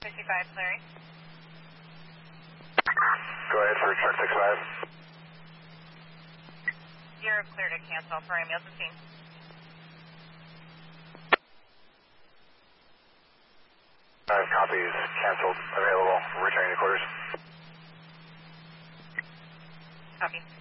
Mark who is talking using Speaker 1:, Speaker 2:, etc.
Speaker 1: 55, Larry.
Speaker 2: Go ahead for truck 65.
Speaker 1: You're clear to cancel for Emil 15.
Speaker 2: Copies canceled, available, returning to quarters.
Speaker 1: Copy.